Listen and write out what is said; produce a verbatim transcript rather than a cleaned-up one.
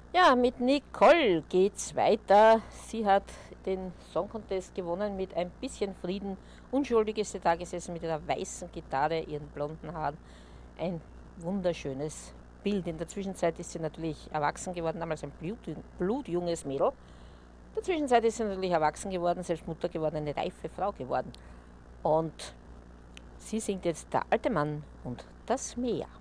Ja, mit Nicole geht's weiter. Sie hat den Song Contest gewonnen mit ein bisschen Frieden. Unschuldig ist sie da gesessen mit ihrer weißen Gitarre, ihren blonden Haaren. Ein wunderschönes Bild. In der Zwischenzeit ist sie natürlich erwachsen geworden, damals ein blut, blutjunges Mädel. In der Zwischenzeit ist sie natürlich erwachsen geworden, selbst Mutter geworden, eine reife Frau geworden. Und sie singt jetzt Der alte Mann und das Meer.